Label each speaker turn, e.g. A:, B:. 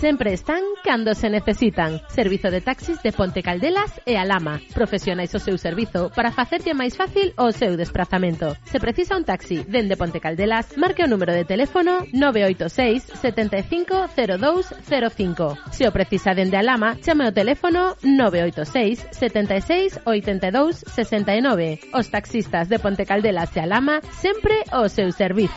A: sempre están cando se necesitan. Servizo de taxis de Ponte Caldelas e Alhama. Profesionais o seu servizo para facerlle máis fácil o seu desplazamento. Se precisa un taxi dende Ponte Caldelas, marque o número de teléfono 986 75 0205. Se o precisa dende Alhama, chame o teléfono 986 76 82 69. Os taxistas de Ponte Caldelas e Alhama sempre o seu servizo.